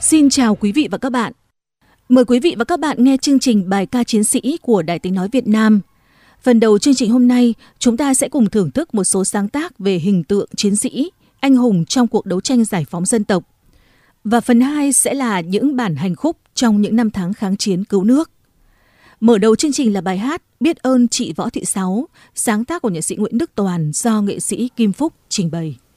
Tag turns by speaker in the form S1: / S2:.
S1: Xin chào quý vị và các bạn. Mời quý vị và các bạn nghe chương trình Bài ca chiến sĩ của Đài Tiếng nói Việt Nam. Phần đầu chương trình hôm nay, chúng ta sẽ cùng thưởng thức một số sáng tác về hình tượng chiến sĩ, anh hùng trong cuộc đấu tranh giải phóng dân tộc. Và phần 2 sẽ là những bản hành khúc trong những năm tháng kháng chiến cứu nước. Mở đầu chương trình là bài hát Biết ơn chị Võ Thị Sáu, sáng tác của nhạc sĩ Nguyễn Đức Toàn do nghệ sĩ Kim Phúc trình bày.